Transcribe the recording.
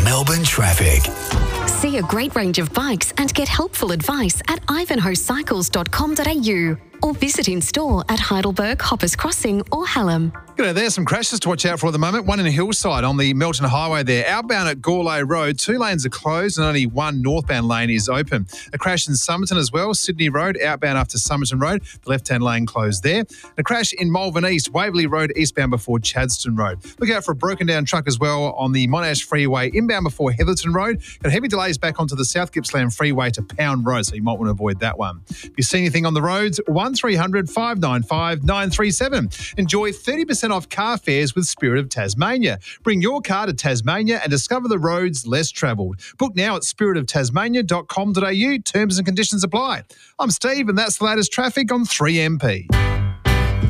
Melbourne traffic. See a great range of bikes and get helpful advice at ivanhoecycles.com.au or visit in store at Heidelberg, Hoppers Crossing or Hallam. G'day, there's some crashes to watch out for at the moment. One in Hillside on the Melton Highway there. Outbound at Gourlay Road, 2 lanes are closed and only one northbound lane is open. A crash in Somerton as well, Sydney Road, outbound after Somerton Road, the left-hand lane closed there. A crash in Malvern East, Waverley Road, eastbound before Chadstone Road. Look out for a broken down truck as well on the Monash Freeway, inbound before Heatherton Road. Got heavy delays back onto the South Gippsland Freeway to Pound Road, so you might want to avoid that one. If you see anything on the roads, 1300 595 937. Enjoy 30% off car fares with Spirit of Tasmania. Bring your car to Tasmania and discover the roads less travelled. Book now at spiritoftasmania.com.au. Terms and conditions apply. I'm Steve and that's the latest traffic on 3MP.